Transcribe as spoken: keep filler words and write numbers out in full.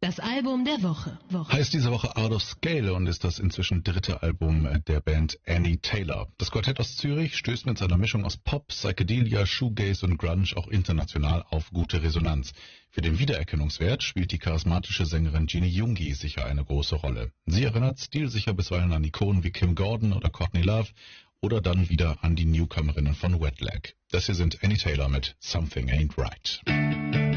Das Album der Woche. Woche. Heißt diese Woche Out of Scale und ist das inzwischen dritte Album der Band Annie Taylor. Das Quartett aus Zürich stößt mit seiner Mischung aus Pop, Psychedelia, Shoegaze und Grunge auch international auf gute Resonanz. Für den Wiedererkennungswert spielt die charismatische Sängerin Genie Jungi sicher eine große Rolle. Sie erinnert stilsicher bisweilen an Ikonen wie Kim Gordon oder Courtney Love oder dann wieder an die Newcomerinnen von Wet Leg. Das hier sind Annie Taylor mit Something Ain't Right.